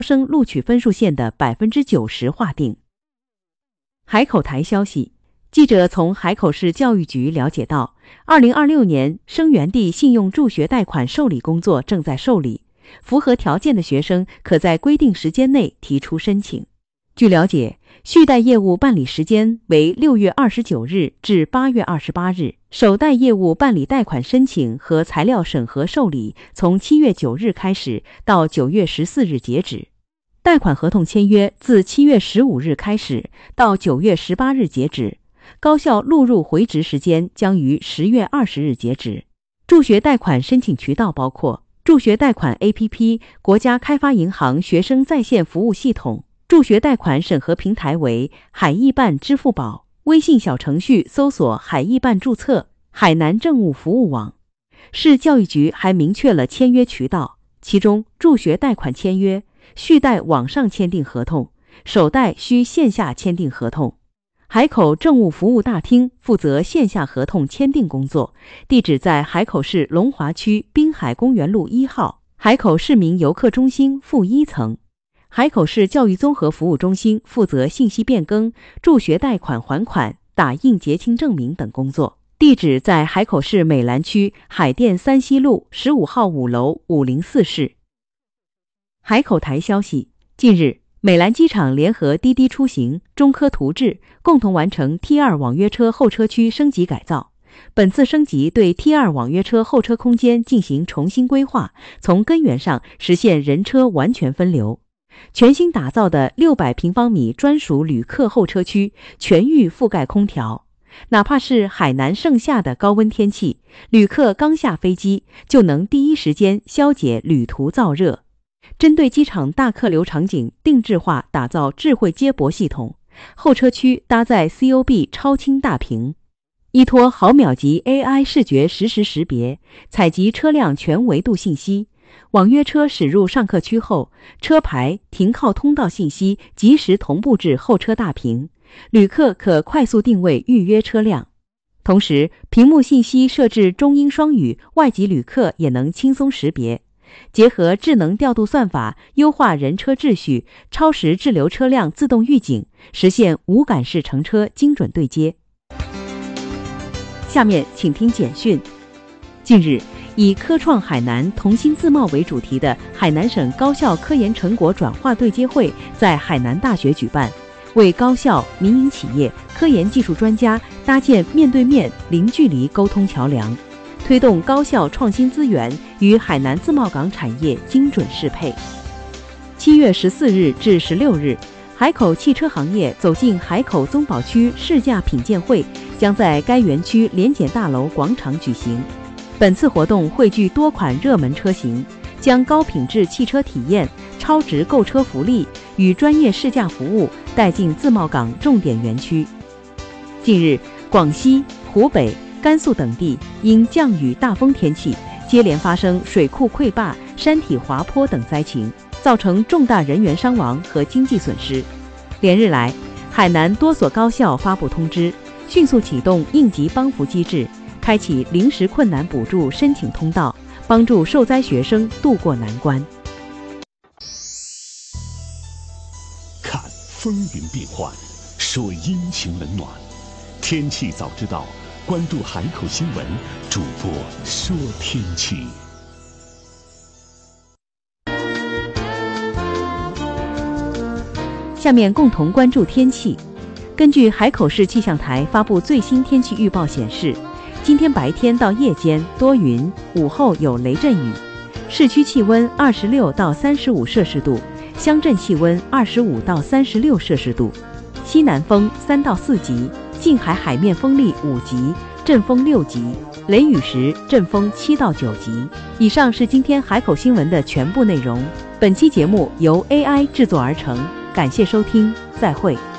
生录取分数线的 90% 划定。海口台消息，记者从海口市教育局了解到，2026年生源地信用助学贷款受理工作正在受理，符合条件的学生可在规定时间内提出申请。据了解，续贷业务办理时间为6月29日至8月28日，首贷业务办理贷款申请和材料审核受理从7月9日开始到9月14日截止。贷款合同签约自7月15日开始到9月18日截止，高校录入回执时间将于10月20日截止。助学贷款申请渠道包括助学贷款 APP、国家开发银行学生在线服务系统，助学贷款审核平台为海易办支付宝，微信小程序搜索海易办注册，海南政务服务网。市教育局还明确了签约渠道，其中助学贷款签约续贷网上签订合同，首贷需线下签订合同。海口政务服务大厅负责线下合同签订工作，地址在海口市龙华区滨海公园路1号，海口市民游客中心负1层。海口市教育综合服务中心负责信息变更、助学贷款还款、打印结清证明等工作，地址在海口市美兰区海淀3西路15号5楼504室。海口台消息，近日，美兰机场联合滴滴出行、中科图智共同完成 T2 网约车候车区升级改造。本次升级对 T2 网约车候车空间进行重新规划，从根源上实现人车完全分流。全新打造的600平方米专属旅客候车区全域覆盖空调，哪怕是海南盛夏的高温天气，旅客刚下飞机就能第一时间消解旅途燥热。针对机场大客流场景定制化打造智慧接驳系统，候车区搭载 COB 超清大屏，依托毫秒级 AI 视觉实时识别，采集车辆全维度信息。网约车驶入上客区后，车牌、停靠通道信息及时同步至候车大屏，旅客可快速定位预约车辆。同时，屏幕信息设置中英双语，外籍旅客也能轻松识别。结合智能调度算法，优化人车秩序，超时滞留车辆自动预警，实现无感式乘车精准对接。下面请听简讯。近日，以科创海南同心自贸为主题的海南省高校科研成果转化对接会在海南大学举办，为高校、民营企业、科研技术专家搭建面对面、零距离沟通桥梁，推动高校创新资源与海南自贸港产业精准适配。7月14日至16日，海口汽车行业走进海口宗宝区试驾品鉴会将在该园区联检大楼广场举行。本次活动汇聚多款热门车型，将高品质汽车体验、超值购车福利与专业试驾服务带进自贸港重点园区。近日，广西、湖北、甘肃等地因降雨大风天气，接连发生水库溃坝、山体滑坡等灾情，造成重大人员伤亡和经济损失。连日来，海南多所高校发布通知，迅速启动应急帮扶机制，开启临时困难补助申请通道，帮助受灾学生渡过难关。 看风云变幻，说阴晴冷暖，天气早知道，关注海口新闻，主播说天气。 下面共同关注天气。根据海口市气象台发布最新天气预报显示，今天白天到夜间多云，午后有雷阵雨，市区气温26到35摄氏度，乡镇气温25到36摄氏度，西南风3到4级，近海海面风力5级，阵风6级，雷雨时阵风7到9级。以上是今天海口新闻的全部内容，本期节目由 AI 制作而成，感谢收听，再会。